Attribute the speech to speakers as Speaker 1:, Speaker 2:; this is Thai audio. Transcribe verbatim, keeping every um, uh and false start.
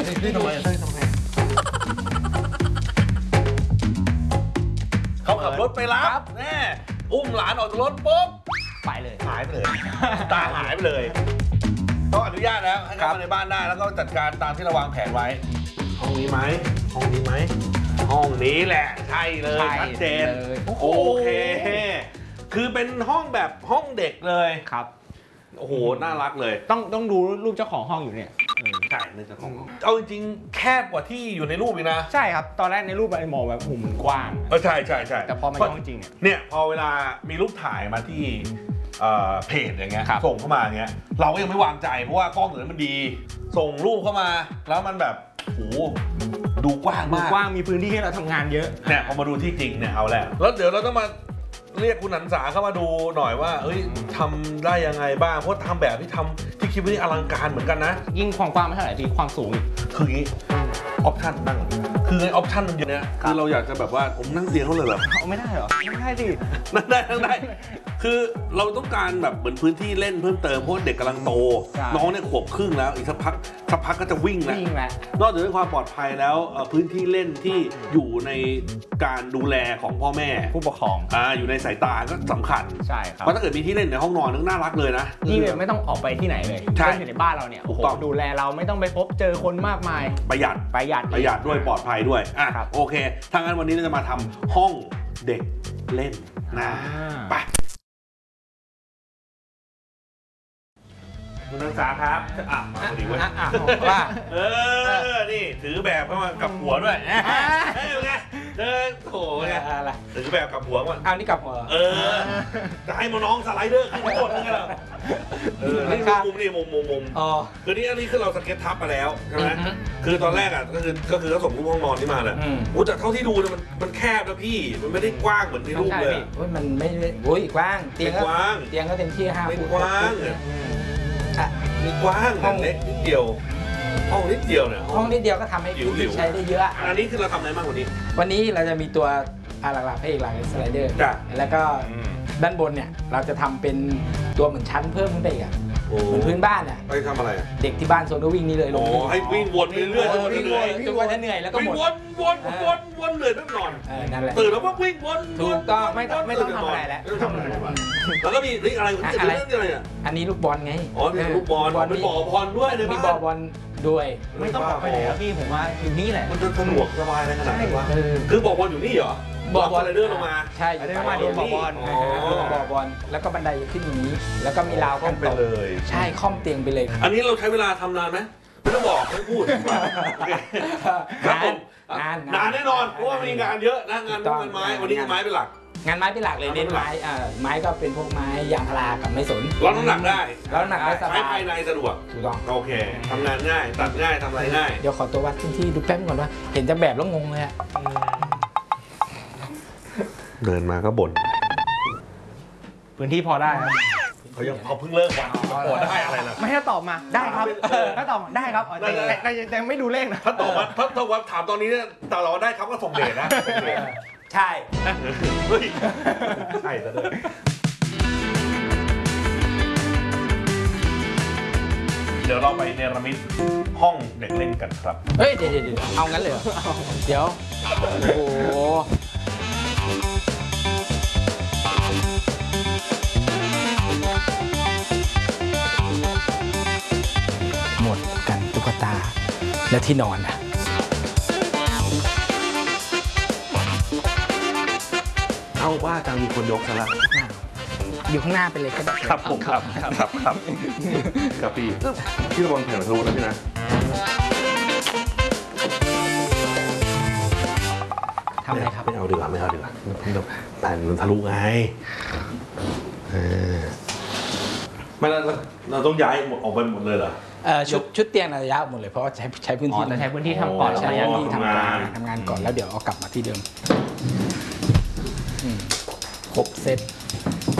Speaker 1: นี่ทำไมนี่ทำไมเขาขับรถไปรับแน่อุ้มหลานออกจากรถปุ๊บ
Speaker 2: ไปเลย
Speaker 1: หายไปเลยตาหายไปเลยต้องอนุญาตแล้วให้เข้ามาในบ้านได้แล้วก็จัดการตามที่เราวางแผนไว้ห้องนี้ไหมห้องนี้ไหมห้องนี้แหละใช่เลยชัดเจนโอเคคือเป็นห้องแบบห้องเด็กเลย
Speaker 2: ครับ
Speaker 1: โอ้โหน่ารักเลย
Speaker 2: ต้องต้องดูรูปเจ้าของห้องอยู่เนี่ย
Speaker 1: ใช่ในเจ้าของห้องเอาจริงๆแคบกว่าที่อยู่ในรูปอีกนะ
Speaker 2: ใช่ครับตอนแรกในรูปไอ้มองแบบหุ่มกว้าง
Speaker 1: เออใช่ใช่ใช่
Speaker 2: แต่พอมาห้องจริงเนี่ย
Speaker 1: เนี่ยพอเวลามีรูปถ่ายมาที่เพจอย่างเงี้ยส่งเข้ามาอย่างเงี้ยเราก็ยังไม่วางใจเพราะว่ากล้องตัวนั้นมันดีส่งรูปเข้ามาแล้วมันแบบโอ้ดูกว้างมาก
Speaker 2: กว้างมีพื้นที่ให้เราทำงานเยอะ
Speaker 1: เนี่ยพอมาดูที่จริงเนี่ยเอาแล้วแล้วเดี๋ยวเราต้องมาเรียกคุณหันษาเข้ามาดูหน่อยว่าเอ้ยทำได้ยังไงบ้างเพราะทำแบบที่ทำที่คิดว่านี่อลังการเหมือนกันนะ
Speaker 2: ยิ่งความกว้างไม่เท่าไหร่ที่ความสูง
Speaker 1: คืออย่างนี้ออปชั่นนั่งคือไงออปชั่นมันเยอะเนี่ยคือเราอยากจะแบบว่าผมนั่งเตียงเขาเลยเหรอ
Speaker 2: ไม่ได้เหรอไม่ได้สิ
Speaker 1: นั่งได้นั่งได้คือเราต้องการแบบเหมือนพื้นที่เล่นเพิ่มเติมเพราะเด็กกำลังโตน้องเนี่ยขวบครึ่งแล้วอีกสักพักสักพักก็จะวิ่งแล้วนอกจากเรื่องความปลอดภัยแล้วพื้นที่เล่นที่อยู่ในการดูแลของพ่อแม่
Speaker 2: ผู้ปกครอง
Speaker 1: อ่าอยู่ในสายตาก็สำคัญ
Speaker 2: ใช่ครับ
Speaker 1: เพราะถ้าเกิดมีที่เล่นในห้องนอนนึกน่ารักเลยนะ
Speaker 2: นี่ไม่ต้องออกไปที่ไหนเลยใช่อยู่ในบ้านเราเนี่ยดูแลเราไม่ต้องไปพบเจอคนมากมาย
Speaker 1: ประหยัด
Speaker 2: ประหยัด
Speaker 1: ประหยัดด้วยปลอดภัยด้วยอ่ะโอเคถ้างั้นวันนี้เราจะมาทำห้องเด็กเล่นนะไปคุณนักศึกษาครับอ่ะมาพอดีเว้ยว่าเออนี่ถือแบบเข้ามากับหัวด้วยเฮ้ยไงเดินโถไงถือแบบกับหัวก่อน
Speaker 2: อ้าวนี่กับหัว
Speaker 1: เออจะให้มาน้องสไลเดอร์ขึ้นบนนี่ไงล่ะเออนี่มุมนี่มุมมุมมุมอ๋อคือนี่อันนี้คือเราสเก็ตทับมาแล้วใช่ไหมคือตอนแรกอ่ะก็คือก็คือเขาส่งรูปห้องนอนที่มาแหละโอ้แต่เท่าที่ดูเนี่ยมันมันแคบนะพี่มันไม่ได้กว้างเหมือนในรูปเลย
Speaker 3: โอ้ยมันไม่โอ้ยกว้างเตียงก็เตียงก็เต็มที่ห้าฟุต
Speaker 1: กว้างมีกว้างห้องเล็กนิดเดียวห้องนิดเดียวเนี่ย
Speaker 3: ห้องนิดเดียวก็ทำให้ใช้ได้เยอะ
Speaker 1: อันนี้คือเราทำอะไรบ้างวันนี้
Speaker 3: วันนี้เราจะมีตัวหลักๆพระเอกหลักสไลเดอร์แล้วก็ด้านบนเนี่ยเราจะทำเป็นตัวเหมือนชั้นเพิ่มขึ้นไปอีกอ่ะเหมือนพื้นบ้านอ่ะ
Speaker 1: ไปทำอะไร
Speaker 3: เด็กที่บ้านโซนก็วิ่งนี่เลยลง
Speaker 1: ให้วิ่งวนไปเรื่อยจนเหนื่อย
Speaker 3: จนกว่าจะเหนื่อยแล้วก็หมด
Speaker 1: วนวนวนวนเหนื่อยไม่นอน
Speaker 3: นั่นแหละ
Speaker 1: ตื่นแล้วก็วิ่งวน
Speaker 3: ถูกต้องไม่ต้องไม่ต้องทำอะไรแล้ว
Speaker 1: แล้วก็มีนี่อะไรอะไรอะไรอ่ะ
Speaker 3: อันนี้ลูกบอลไง
Speaker 1: อ๋อนี่ลูกบอลมีบ่อบอลด้วย
Speaker 3: มีบ่อบอลด้วย
Speaker 2: ไม่ต้องออกไปไหนครับพี่ผมว่าอยู่นี่แหละ
Speaker 1: มันจะสะดวกสบายอะไรขนาดนี้วะคือบ่อบอลอยู่นี่เหรอบ่อบอลเลยเดินลงมา
Speaker 3: ใช่
Speaker 2: เดินมาเดินบ่อบอล
Speaker 3: บ่อบอลแล้วก็บันไดขึ้นอย่างนี้แล้วก็มีราว
Speaker 1: กันไปเลย
Speaker 3: ใช่ค่อมเตียงไปเลย
Speaker 1: อันนี้เราใช้เวลาทำนานไหมไม่ต้องบอกไม่พูดครับผมนานนานแน่นอนเพราะว่ามีงานเยอะนะงานงานไม้วันนี้งานไม้เป็นหลัก
Speaker 3: งานไม้เป็นหลักเลยเน้นไม้ไม้ก็เป็นพวกไม้ยางพารากับไม้สน
Speaker 1: รับน้ำหนักได้
Speaker 3: รับน้ำหนักได้สบาย
Speaker 1: ใช้ภายในสะดวก
Speaker 3: ถูกต้อง
Speaker 1: โอเคทำงานง่ายตัดง่ายทำอะไรง่าย
Speaker 3: เดี๋ยวขอตัววัดพื้นที่ดูแป๊บก่อนว่าเห็นจากแบบแล้วงงเลยอะ
Speaker 1: เดินมาก็บ่น
Speaker 2: พื้นที่พอได้
Speaker 1: เขายังเขาเพิ่งเลิกวันพอได้อะไรนะ
Speaker 2: ไม่ให้ตอบมาได้ครับถ้าตอบได้ครับแต่แต่ไม่ดูเลขนะ
Speaker 1: ถ้าตอบว่าถ้าตอบว่าถามตอนนี้เนี่ยตอบได้ครับก็ส่งเดชนะ
Speaker 3: ใช่
Speaker 1: เฮ้ยใช่ซะด้วยเดี๋ยวเราไปเนรมิตห้องเด็กเล่นกันครับ
Speaker 3: เฮ้ยเดี๋ยวเดี๋ยวเอางั้นเลยเหรอเดี๋ยวโอ้โหหมดกันตุ๊กตาและที่นอนอ่ะ
Speaker 1: เอาว่าจังมีคนยกซะละ
Speaker 3: อยู่ข้างหน้าไปเลยก็ได้
Speaker 1: ครับผมครับครับครับครับพี่พี่ระวังแผ่นทะลุนะพี่นะ
Speaker 3: ทำอะไรครับ
Speaker 1: ไม่เอาดีกว่าไม่เอาดีกว่าแผ่นมันทะลุไงไม่เราเราต้องย้ายออกไปหมดเลยเหรอ
Speaker 3: ชุดชุดเตียงระยะหมดเลยเพราะว่าใช้ใช้พื้นที่
Speaker 2: ใช้พื้นที่ทำก่อน
Speaker 3: ใช้พื้นที่ทำงานทำงานก่อนแล้วเดี๋ยวเอากลับมาที่เดิมครบเซต